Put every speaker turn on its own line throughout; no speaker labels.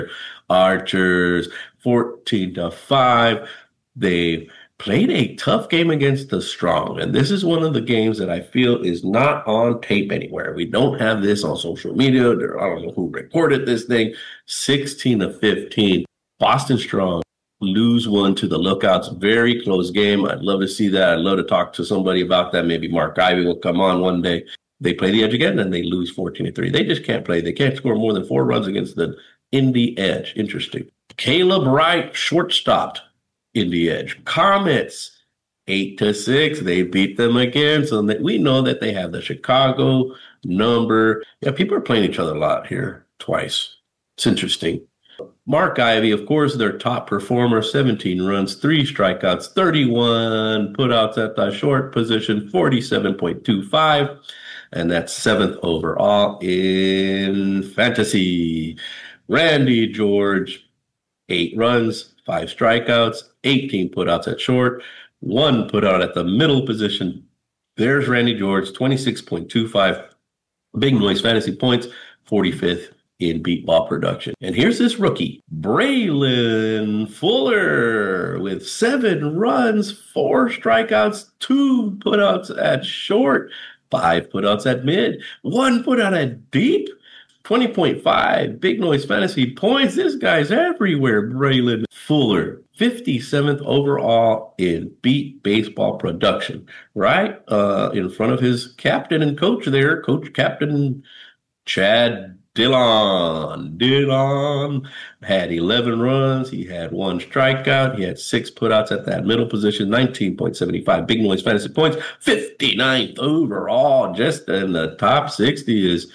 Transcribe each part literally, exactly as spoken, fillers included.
Archers, fourteen to five. They played a tough game against the Strong. And this is one of the games that I feel is not on tape anywhere. We don't have this on social media. There, I don't know who reported this thing. sixteen to fifteen. Boston Strong lose one to the Lookouts. Very close game. I'd love to see that. I'd love to talk to somebody about that. Maybe Mark Ivy will come on one day. They play the Edge again and they lose fourteen to three. They just can't play. They can't score more than four runs against the Indy Edge. Interesting. Caleb Wright shortstopped Indy Edge. Comets eight to six. They beat them again. So that we know that they have the Chicago number. Yeah, people are playing each other a lot here twice. It's interesting. Mark Ivy, of course, their top performer, seventeen runs, three strikeouts, thirty-one putouts at the short position, forty-seven point two five. And that's seventh overall in fantasy. Randy George, eight runs, five strikeouts, eighteen putouts at short, one putout at the middle position. There's Randy George, twenty-six point two five Big Noise fantasy points, forty-fifth in beat ball production. And here's this rookie, Braylon Fuller, with seven runs, four strikeouts, two putouts at short, five putouts at mid, one putout at deep, twenty point five Big Noise fantasy points. This guy's everywhere, Braylon Fuller. fifty-seventh overall in beat baseball production, right? Uh, in front of his captain and coach there, Coach Captain Chad Dillon. Dillon had eleven runs. He had one strikeout. He had six putouts at that middle position, nineteen point seven five Big Noise fantasy points, fifty-ninth overall. Just in the top sixty is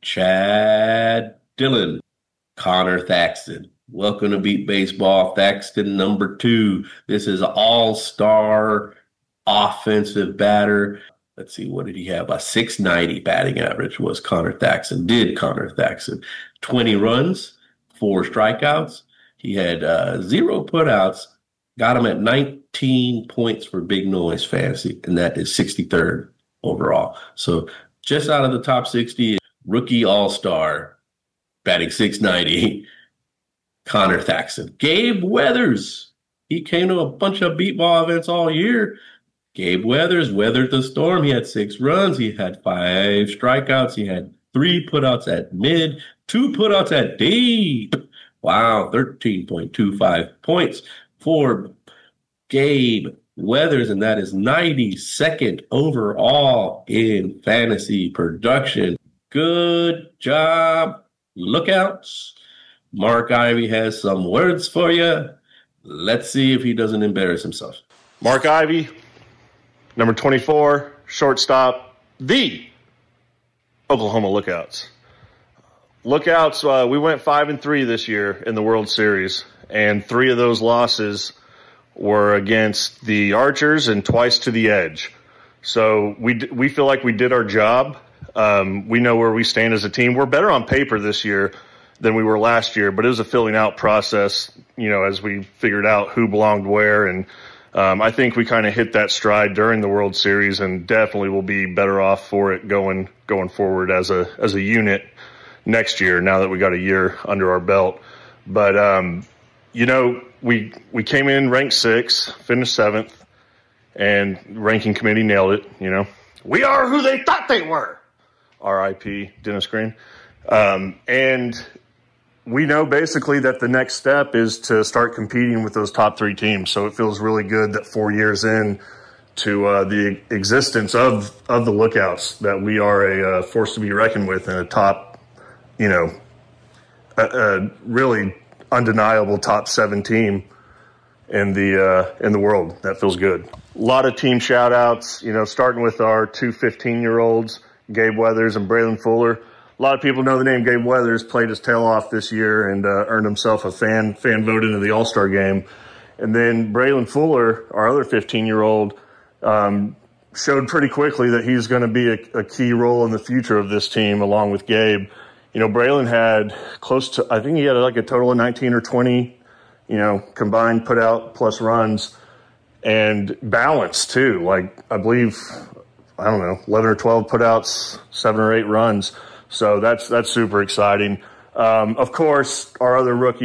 Chad Dillon. Connor Thaxton. Welcome to Beat Baseball. Thaxton, number two. This is an all-star offensive batter. Let's see, what did he have? A six ninety batting average was Connor Thaxton. Did Connor Thaxton. twenty runs, four strikeouts. He had uh, zero putouts. Got him at nineteen points for Big Noise fantasy, and that is sixty-third overall. So just out of the top sixty, rookie all-star, batting six ninety, Connor Thaxton. Gabe Weathers. He came to a bunch of beat ball events all year. Gabe Weathers weathered the storm. He had six runs. He had five strikeouts. He had three putouts at mid, two putouts at deep. Wow, thirteen point two five points for Gabe Weathers, and that is ninety-second overall in fantasy production. Good job, Lookouts. Mark Ivy has some words for you. Let's see if he doesn't embarrass himself.
Mark Ivy, number twenty-four, shortstop, the Oklahoma Lookouts. Lookouts, uh, we went five and three this year in the World Series, and three of those losses were against the Archers and twice to the Edge. So we d- we feel like we did our job. Um, we know where we stand as a team. We're better on paper this year than we were last year, but it was a filling out process, you know, as we figured out who belonged where. And um, I think we kind of hit that stride during the World Series, and definitely will be better off for it going going forward as a as a unit next year, now that we got a year under our belt. But, um, you know, we we came in ranked sixth, finished seventh, and ranking committee nailed it, you know. We are who they thought they were. R I P Dennis Green. Um, and we know basically that the next step is to start competing with those top three teams. So it feels really good that four years in to uh, the existence of, of the Lookouts, that we are a uh, force to be reckoned with, and a top, you know, a, a really undeniable top seven team in the uh, in the world. That feels good. A lot of team shout outs, you know, starting with our two fifteen-year-olds, Gabe Weathers and Braylon Fuller. A lot of people know the name Gabe Weathers, played his tail off this year and uh, earned himself a fan fan vote into the All-Star game. And then Braylon Fuller, our other fifteen-year-old, um, showed pretty quickly that he's going to be a, a key role in the future of this team, along with Gabe. You know, Braylon had close to, I think he had like a total of nineteen or twenty, you know, combined put out plus runs, and balance too. Like, I believe, I don't know, eleven or twelve putouts, seven or eight runs. So that's that's super exciting. Um, of course, our other rookie,